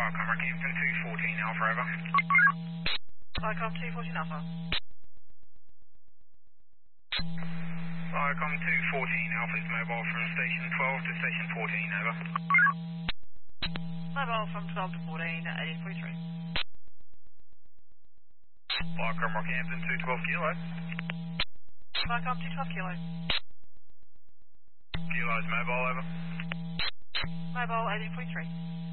Viacom Rockhampton 214 Alpha over. Viacom 214 Alpha. Viacom 214 Alpha is mobile from station 12 to station 14 over. Mobile from 12 to 14 at 1843. Viacom Rockhampton 212 Kilo. Viacom 212 Kilo. Kilo's mobile over. Mobile 1843.